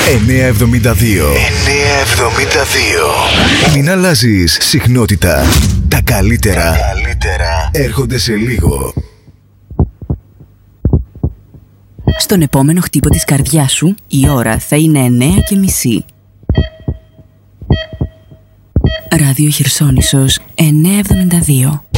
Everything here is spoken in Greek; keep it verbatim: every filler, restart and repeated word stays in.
εννιακόσια εβδομήντα δύο. εννιακόσια εβδομήντα δύο. Μην αλλάζεις συχνότητα. Τα καλύτερα, Τα καλύτερα έρχονται σε λίγο. Στον επόμενο χτύπο της καρδιάς σου η ώρα θα είναι εννέα και μισή. Ράδιο Χερσόνησος εννιακόσια εβδομήντα δύο.